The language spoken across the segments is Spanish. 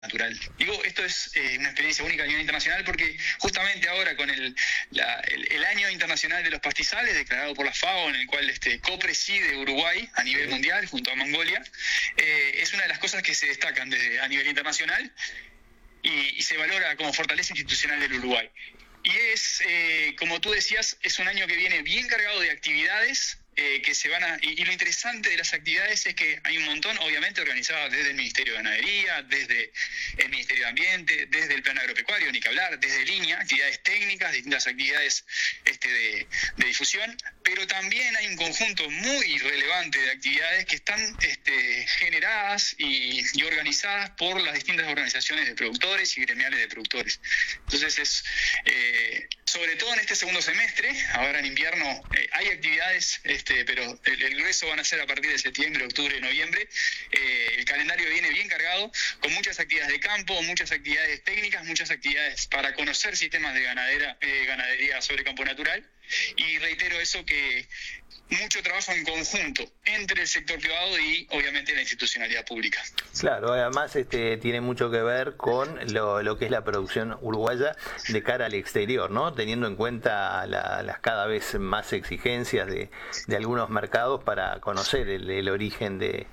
natural. Digo, esto es una experiencia única a nivel internacional porque justamente ahora con el Año Internacional de los Pastizales, declarado por la FAO, en el cual copreside Uruguay a nivel mundial junto a Mongolia, es una de las cosas que se destacan a nivel internacional y se valora como fortaleza institucional del Uruguay. Y como tú decías, es un año que viene bien cargado de actividades que se van y lo interesante de las actividades es que hay un montón, obviamente, organizadas desde el Ministerio de Ganadería, desde el Ministerio de Ambiente, desde el Plan Agropecuario, ni que hablar, desde línea, actividades técnicas, distintas actividades de difusión, pero también hay un conjunto muy relevante de actividades que están generadas y organizadas por las distintas organizaciones de productores y gremiales de productores. Entonces, sobre todo en este segundo semestre, ahora en invierno, hay actividades, pero el grueso van a ser a partir de septiembre, octubre, noviembre. El calendario viene bien cargado, con muchas actividades de campo, muchas actividades técnicas, muchas actividades para conocer sistemas de ganadería sobre campo natural. Y reitero eso, que mucho trabajo en conjunto entre el sector privado y obviamente la institucionalidad pública. Claro, además tiene mucho que ver con lo que es la producción uruguaya de cara al exterior, ¿no? Teniendo en cuenta las cada vez más exigencias de algunos mercados para conocer el origen de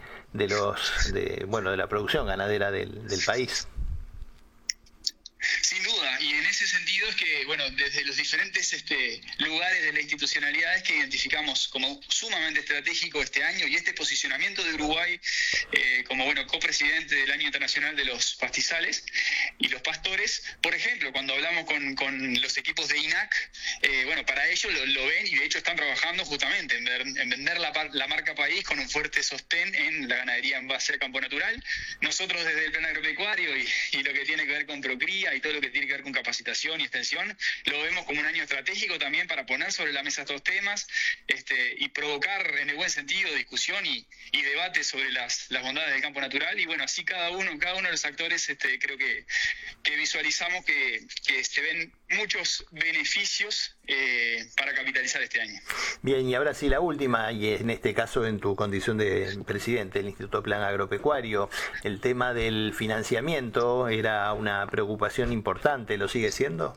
la producción ganadera del país. Sin duda, y en ese sentido es que, desde los diferentes lugares de la institucionalidad es que identificamos como sumamente estratégico este año y este posicionamiento de Uruguay como copresidente del Año Internacional de los Pastizales y los Pastores. Por ejemplo, cuando hablamos con los equipos de INAC, para ellos lo ven y de hecho están trabajando justamente en vender la marca país con un fuerte sostén en la ganadería en base al campo natural. Nosotros desde el Plan Agropecuario y lo que tiene que ver con Procría y todo lo que tiene que ver con capacitación y extensión, lo vemos como un año estratégico también para poner sobre la mesa estos temas y provocar en el buen sentido discusión y debate sobre las bondades del campo natural. Y así cada uno de los actores creo que visualizamos que se ven muchos beneficios para capitalizar este año. Bien, y ahora sí la última, y en este caso en tu condición de presidente del Instituto Plan Agropecuario, el tema del financiamiento era una preocupación importante, ¿lo sigue siendo?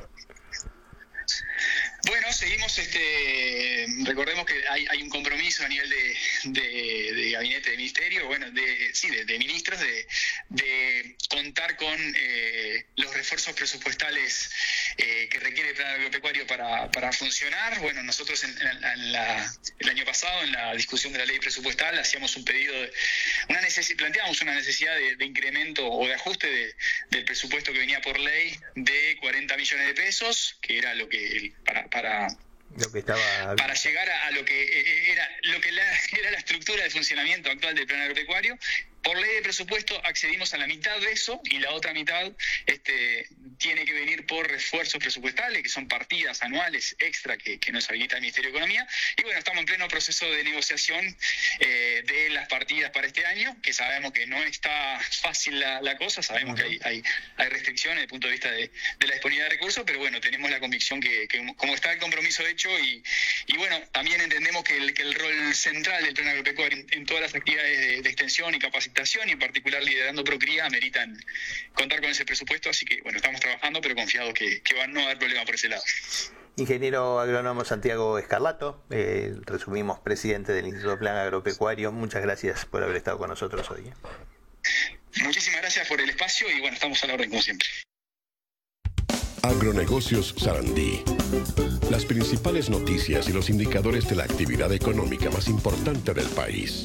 Bueno, seguimos, recordemos que hay un compromiso a nivel de gabinete de ministerio, de ministros, de contar con los refuerzos presupuestales que requiere el Plan Agropecuario para funcionar. Nosotros el año pasado, en la discusión de la ley presupuestal, hacíamos un pedido, planteábamos una necesidad de incremento o de ajuste del presupuesto que venía por ley de 40 millones de pesos, que era lo que para llegar a lo que era la estructura de funcionamiento actual del Plan Agropecuario. Por ley de presupuesto accedimos a la mitad de eso y la otra mitad tiene que venir por refuerzos presupuestales, que son partidas anuales extra que nos habilita el Ministerio de Economía. Y estamos en pleno proceso de negociación de las partidas para este año, que sabemos que no está fácil la cosa, sabemos que hay restricciones desde el punto de vista de la disponibilidad de recursos, pero tenemos la convicción que como está el compromiso hecho y también entendemos que el rol central del Plan Agropecuario en todas las actividades de extensión y capacitación, y en particular liderando Procría, ameritan contar con ese presupuesto, así que estamos trabajando, pero confiados que no va a haber problema por ese lado. Ingeniero agrónomo Santiago Escarlato, resumimos, presidente del Instituto Plan Agropecuario, muchas gracias por haber estado con nosotros hoy. Muchísimas gracias por el espacio y estamos a la orden como siempre. Agronegocios Sarandí. Las principales noticias y los indicadores de la actividad económica más importante del país.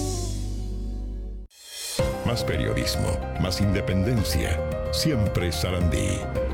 Más periodismo, más independencia. Siempre Sarandí.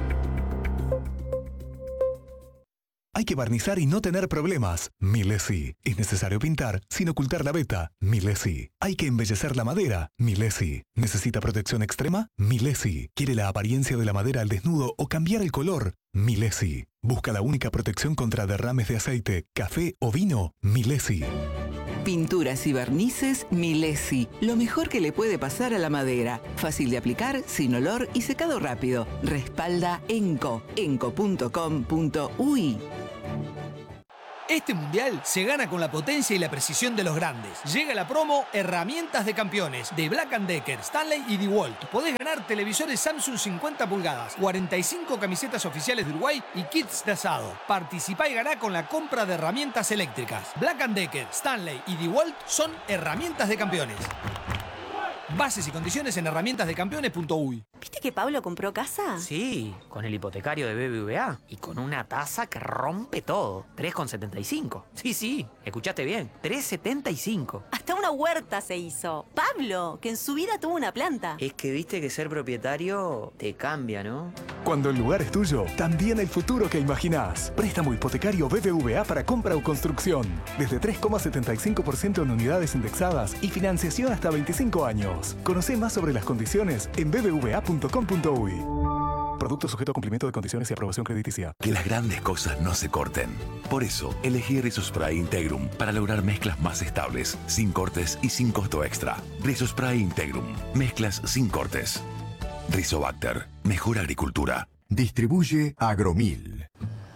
Hay que barnizar y no tener problemas. Milesi. Es necesario pintar sin ocultar la veta. Milesi. Hay que embellecer la madera. Milesi. ¿Necesita protección extrema? Milesi. ¿Quiere la apariencia de la madera al desnudo o cambiar el color? Milesi. ¿Busca la única protección contra derrames de aceite, café o vino? Milesi. Pinturas y barnices Milesi. Lo mejor que le puede pasar a la madera. Fácil de aplicar, sin olor y secado rápido. Respalda ENCO. enco.com.uy. Este mundial se gana con la potencia y la precisión de los grandes. Llega la promo Herramientas de Campeones de Black & Decker, Stanley y DeWalt. Podés ganar televisores Samsung 50 pulgadas, 45 camisetas oficiales de Uruguay y kits de asado. Participá y ganá con la compra de herramientas eléctricas. Black & Decker, Stanley y DeWalt son Herramientas de Campeones. Bases y condiciones en herramientasdecampeones.uy. ¿Viste que Pablo compró casa? Sí, con el hipotecario de BBVA y con una tasa que rompe todo. 3,75. Sí, escuchaste bien. 3,75. Hasta una huerta se hizo. Pablo, que en su vida tuvo una planta. Es que viste que ser propietario te cambia, ¿no? Cuando el lugar es tuyo, también el futuro que imaginás. Préstamo hipotecario BBVA para compra o construcción. Desde 3,75% en unidades indexadas y financiación hasta 25 años. Conocé más sobre las condiciones en bbva.com.uy. Producto sujeto a cumplimiento de condiciones y aprobación crediticia. Que las grandes cosas no se corten. Por eso, elegí Rizospray Integrum para lograr mezclas más estables, sin cortes y sin costo extra. Rizospray Integrum. Mezclas sin cortes. Rizobacter. Mejor agricultura. Distribuye Agromil.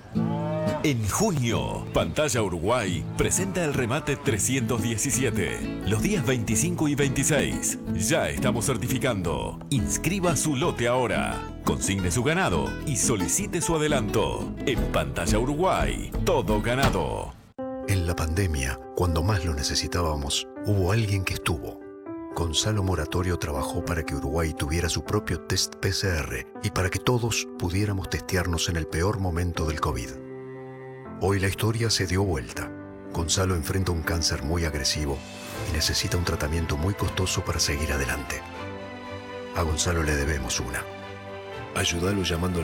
En junio, Pantalla Uruguay presenta el remate 317. Los días 25 y 26. Ya estamos certificando. Inscriba su lote ahora. Consigne su ganado y solicite su adelanto. En Pantalla Uruguay, todo ganado. En la pandemia, cuando más lo necesitábamos, hubo alguien que estuvo. Gonzalo Moratorio trabajó para que Uruguay tuviera su propio test PCR y para que todos pudiéramos testearnos en el peor momento del COVID. Hoy la historia se dio vuelta. Gonzalo enfrenta un cáncer muy agresivo y necesita un tratamiento muy costoso para seguir adelante. A Gonzalo le debemos una. Ayúdalo llamando al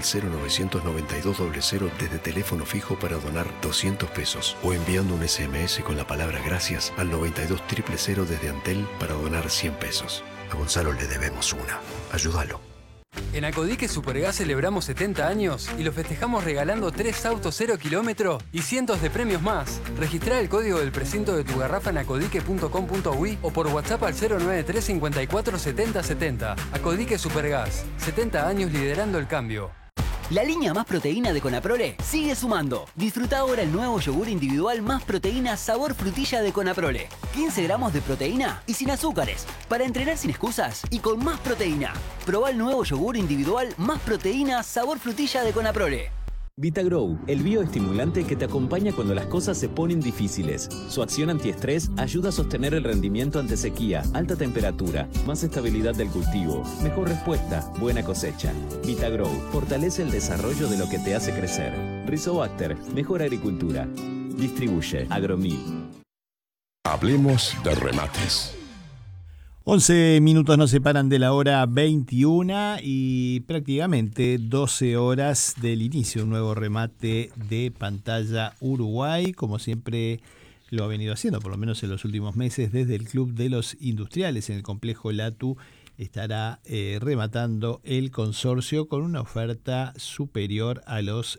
0992-00 desde teléfono fijo para donar 200 pesos o enviando un SMS con la palabra gracias al 92-000 desde Antel para donar 100 pesos. A Gonzalo le debemos una. Ayúdalo. En Acodique Supergas celebramos 70 años y lo festejamos regalando 3 autos 0 kilómetro y cientos de premios más. Registrá el código del precinto de tu garrafa en acodique.com.uy o por WhatsApp al 093 54 70 70. Acodique Supergas, 70 años liderando el cambio. La línea Más Proteína de Conaprole sigue sumando. Disfruta ahora el nuevo yogur individual Más Proteína sabor frutilla de Conaprole. 15 gramos de proteína y sin azúcares. Para entrenar sin excusas y con más proteína. Probá el nuevo yogur individual Más Proteína sabor frutilla de Conaprole. VitaGrow, el bioestimulante que te acompaña cuando las cosas se ponen difíciles. Su acción antiestrés ayuda a sostener el rendimiento ante sequía, alta temperatura, más estabilidad del cultivo, mejor respuesta, buena cosecha. VitaGrow fortalece el desarrollo de lo que te hace crecer. Rizobacter, mejor agricultura. Distribuye Agromil. Hablemos de remates. 11 minutos nos separan de la hora 21 y prácticamente 12 horas del inicio de un nuevo remate de Pantalla Uruguay, como siempre lo ha venido haciendo, por lo menos en los últimos meses, desde el Club de los Industriales en el complejo Latu. Estará rematando el consorcio con una oferta superior a los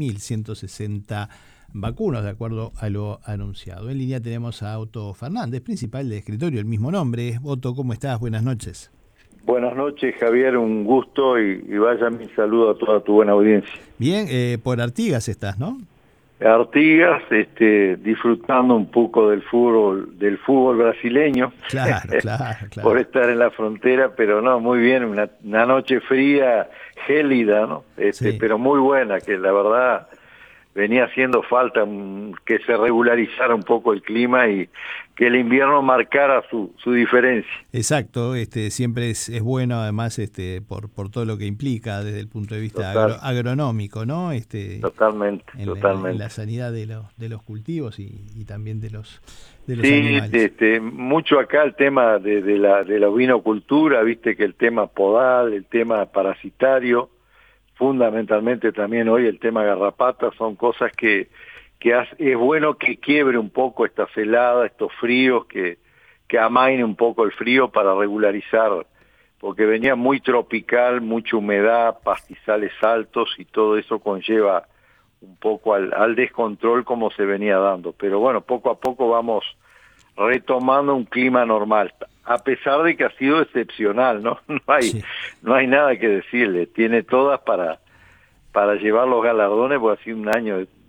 6.160 vacunas, de acuerdo a lo anunciado. En línea tenemos a Otto Fernández, principal de escritorio, el mismo nombre. Otto, ¿cómo estás? Buenas noches. Buenas noches, Javier, un gusto y vaya mi saludo a toda tu buena audiencia. Bien, por Artigas estás, ¿no? Artigas, disfrutando un poco del fútbol brasileño. Claro. Por estar en la frontera, pero no, muy bien, una noche fría, gélida, ¿no? Sí. Pero muy buena, que la verdad venía haciendo falta que se regularizara un poco el clima y que el invierno marcara su diferencia. Exacto, siempre es bueno, además, por todo lo que implica desde el punto de vista agronómico, ¿no? Totalmente. En la sanidad de los cultivos y también de los sí, animales. Mucho acá el tema de la ovinocultura, viste que el tema podal, el tema parasitario, fundamentalmente también hoy el tema garrapata, son cosas que es bueno que quiebre un poco estas heladas, estos fríos, que amaine un poco el frío para regularizar, porque venía muy tropical, mucha humedad, pastizales altos y todo eso conlleva un poco al descontrol como se venía dando. Pero bueno, poco a poco vamos retomando un clima normal, a pesar de que ha sido excepcional, ¿no? No hay nada que decirle, tiene todas para llevar los galardones, porque ha sido un año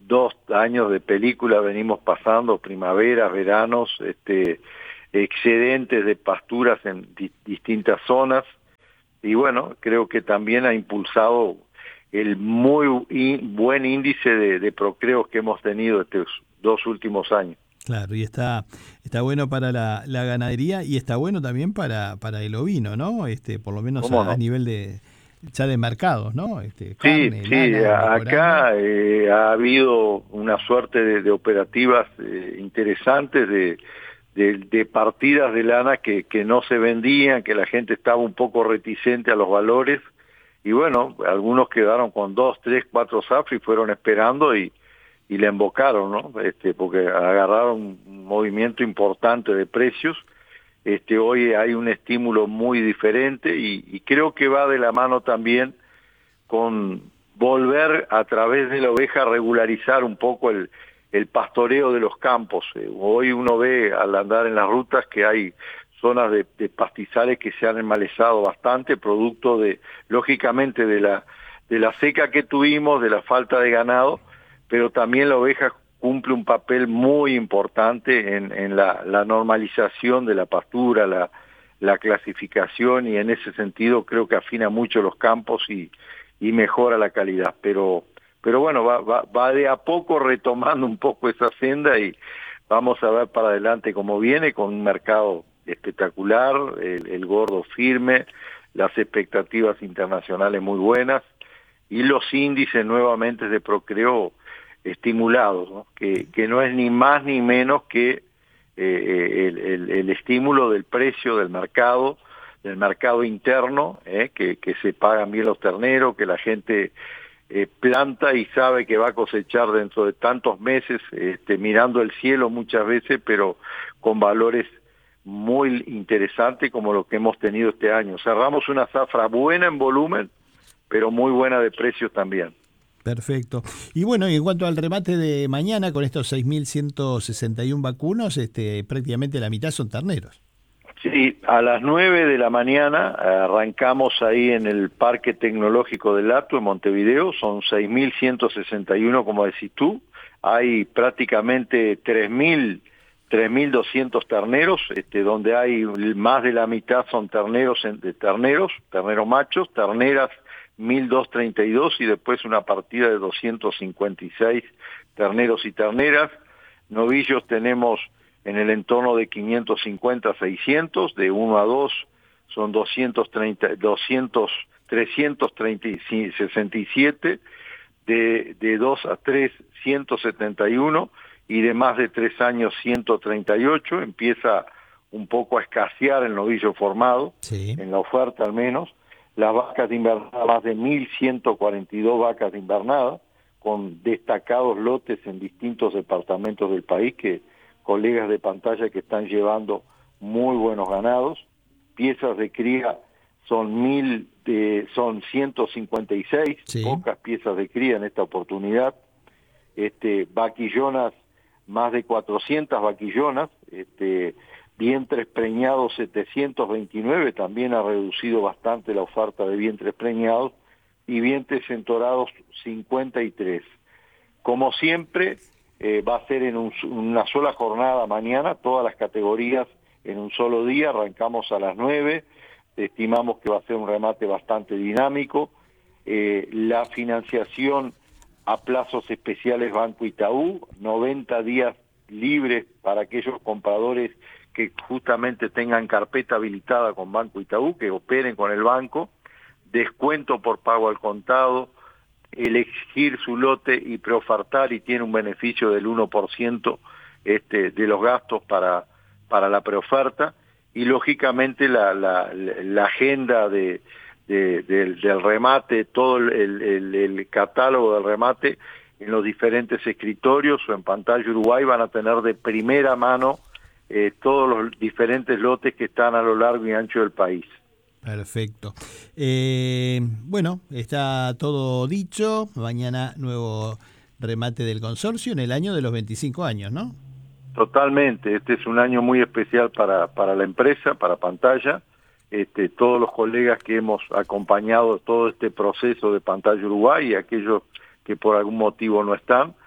2 años de película venimos pasando, primaveras, veranos, excedentes de pasturas en distintas zonas, y bueno, creo que también ha impulsado el muy buen índice de procreos que hemos tenido estos 2 últimos años. Claro, y está bueno para la ganadería y está bueno también para el ovino, ¿no? Por lo menos a nivel de mercados, ¿no? Carne, sí, acá ha habido una suerte de operativas interesantes de partidas de lana que no se vendían, que la gente estaba un poco reticente a los valores, y bueno, algunos quedaron con 2, 3, 4 zafras y fueron esperando y le embocaron, ¿no? Porque agarraron un movimiento importante de precios. Hoy hay un estímulo muy diferente y creo que va de la mano también con volver a través de la oveja a regularizar un poco el pastoreo de los campos. Hoy uno ve al andar en las rutas que hay zonas de pastizales que se han enmalezado bastante, producto lógicamente de la seca que tuvimos, de la falta de ganado, pero también la oveja cumple un papel muy importante en la normalización de la pastura, la clasificación, y en ese sentido creo que afina mucho los campos y mejora la calidad. Pero bueno, va de a poco retomando un poco esa senda y vamos a ver para adelante cómo viene, con un mercado espectacular, el gordo firme, las expectativas internacionales muy buenas y los índices nuevamente de procreo estimulados, ¿no? Que no es ni más ni menos que el estímulo del precio del mercado interno, que se pagan bien los terneros, que la gente planta y sabe que va a cosechar dentro de tantos meses, mirando el cielo muchas veces, pero con valores muy interesantes como lo que hemos tenido este año. Cerramos una zafra buena en volumen, pero muy buena de precios también. Perfecto. Y bueno, y en cuanto al remate de mañana, con estos 6.161 vacunos, prácticamente la mitad son terneros. Sí, a las 9 de la mañana arrancamos ahí en el Parque Tecnológico del Lato, en Montevideo. Son 6.161, como decís tú. Hay prácticamente 3.200 terneros, donde hay más de la mitad son terneros machos, terneras 1.232 y después una partida de 256 terneros y terneras. Novillos tenemos en el entorno de 550 a 600, de 1 a 2 son 367, de 2 a 3 171 y de más de 3 años 138. Empieza un poco a escasear el novillo formado, sí, en la oferta al menos. Las vacas de invernada, más de 1.142 vacas de invernada, con destacados lotes en distintos departamentos del país, que colegas de pantalla que están llevando muy buenos ganados. Piezas de cría son 156, sí, pocas piezas de cría en esta oportunidad. Vaquillonas, más de 400 vaquillonas, vientres preñados 729, también ha reducido bastante la oferta de vientres preñados, y vientres entorados 53. Como siempre, va a ser en una sola jornada mañana, todas las categorías en un solo día. Arrancamos a las 9, estimamos que va a ser un remate bastante dinámico. La financiación a plazos especiales Banco Itaú, 90 días libres para aquellos compradores que justamente tengan carpeta habilitada con Banco Itaú, que operen con el banco, descuento por pago al contado, elegir su lote y preofertar, y tiene un beneficio del 1% de los gastos para la preoferta, y lógicamente la agenda del remate, todo el catálogo del remate en los diferentes escritorios o en Pantalla Uruguay van a tener de primera mano todos los diferentes lotes que están a lo largo y ancho del país. Perfecto. Bueno, está todo dicho. Mañana nuevo remate del consorcio en el año de los 25 años, ¿no? Totalmente. Este es un año muy especial para la empresa, para Pantalla. Todos los colegas que hemos acompañado todo este proceso de Pantalla Uruguay y aquellos que por algún motivo no están,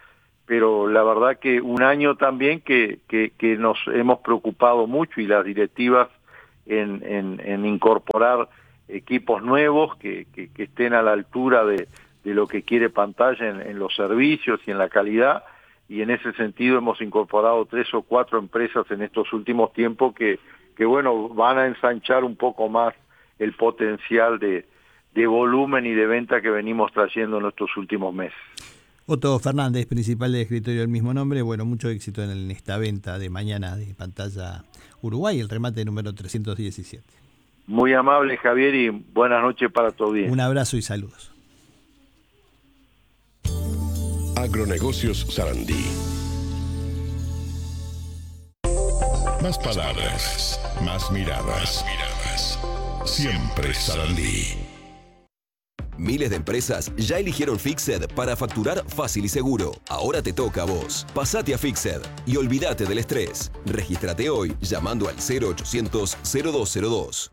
pero la verdad que un año también que nos hemos preocupado mucho, y las directivas en incorporar equipos nuevos que estén a la altura de lo que quiere Pantalla en los servicios y en la calidad, y en ese sentido hemos incorporado 3 o 4 empresas en estos últimos tiempos que bueno, van a ensanchar un poco más el potencial de volumen y de venta que venimos trayendo en estos últimos meses. Otto Fernández, principal de escritorio del mismo nombre. Bueno, mucho éxito en esta venta de mañana de Pantalla Uruguay, el remate número 317. Muy amable, Javier, y buenas noches para tu audiencia. Un abrazo y saludos. Agronegocios Sarandí. Más palabras, más miradas. Siempre Sarandí. Miles de empresas ya eligieron Fixed para facturar fácil y seguro. Ahora te toca a vos. Pasate a Fixed y olvídate del estrés. Regístrate hoy llamando al 0800-0202.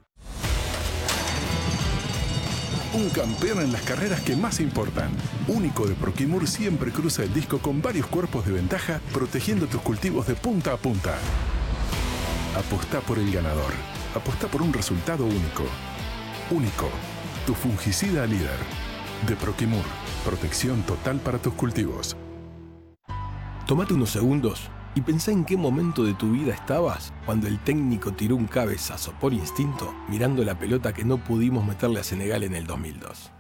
Un campeón en las carreras que más importan. Único de Proquimur siempre cruza el disco con varios cuerpos de ventaja, protegiendo tus cultivos de punta a punta. Apostá por el ganador. Apostá por un resultado único. Único. Tu fungicida líder. De Proquimur. Protección total para tus cultivos. Tómate unos segundos y pensá en qué momento de tu vida estabas cuando el técnico tiró un cabezazo por instinto mirando la pelota que no pudimos meterle a Senegal en el 2002.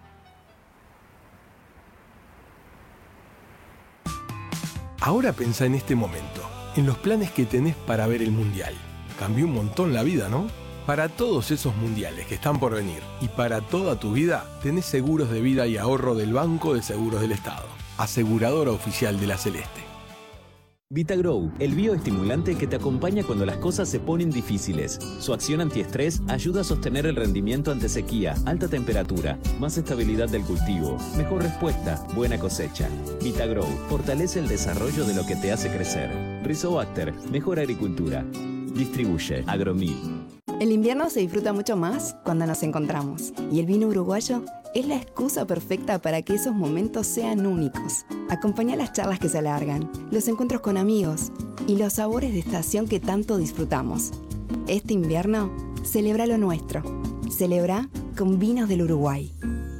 Ahora pensá en este momento, en los planes que tenés para ver el Mundial. Cambió un montón la vida, ¿no? Para todos esos mundiales que están por venir y para toda tu vida, tenés seguros de vida y ahorro del Banco de Seguros del Estado, aseguradora oficial de la Celeste. VitaGrow, el bioestimulante que te acompaña cuando las cosas se ponen difíciles. Su acción antiestrés ayuda a sostener el rendimiento ante sequía, alta temperatura, más estabilidad del cultivo, mejor respuesta, buena cosecha. VitaGrow fortalece el desarrollo de lo que te hace crecer. Rizobacter, mejor agricultura. Distribuye Agromil. El invierno se disfruta mucho más cuando nos encontramos, y el vino uruguayo es la excusa perfecta para que esos momentos sean únicos. Acompaña las charlas que se alargan, los encuentros con amigos y los sabores de estación que tanto disfrutamos. Este invierno, celebra lo nuestro. Celebra con vinos del Uruguay.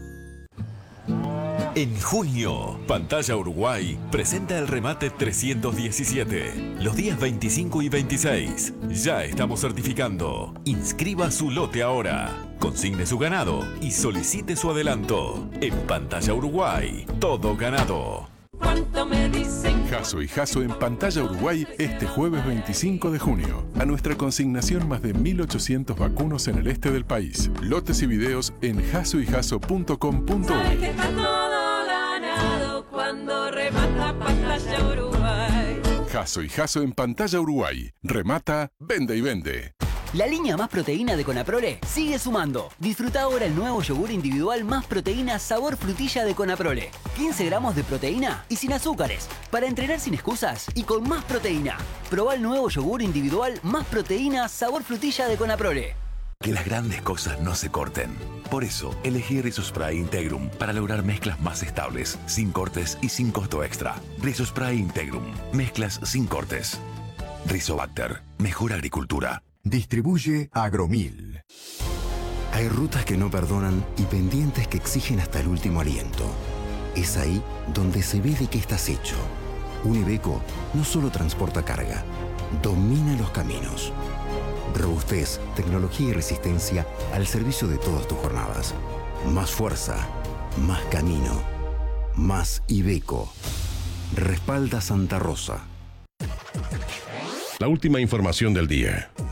En junio, Pantalla Uruguay presenta el remate 317. Los días 25 y 26. Ya estamos certificando. Inscriba su lote ahora. Consigne su ganado y solicite su adelanto. En Pantalla Uruguay, todo ganado. ¿Cuánto me dicen? Jaso y Jaso en Pantalla Uruguay este jueves 25 de junio. A nuestra consignación más de 1.800 vacunos en el este del país. Lotes y videos en jasoyjaso.com.uy. Cuando remata Pantalla Uruguay. Jaso y Jaso en Pantalla Uruguay. Remata, vende y vende. La línea Más Proteína de Conaprole sigue sumando. Disfruta ahora el nuevo yogur individual Más Proteína sabor frutilla de Conaprole. 15 gramos de proteína y sin azúcares. Para entrenar sin excusas y con más proteína. Probá el nuevo yogur individual Más Proteína sabor frutilla de Conaprole. Que las grandes cosas no se corten. Por eso, elegí Rizospray Integrum para lograr mezclas más estables, sin cortes y sin costo extra. Rizospray Integrum, mezclas sin cortes. Rizobacter, mejor agricultura. Distribuye Agromil. Hay rutas que no perdonan y pendientes que exigen hasta el último aliento. Es ahí donde se ve de qué estás hecho. Un Iveco no solo transporta carga, domina los caminos. Robustez, tecnología y resistencia al servicio de todas tus jornadas. Más fuerza, más camino, más Iveco. Respalda Santa Rosa. La última información del día.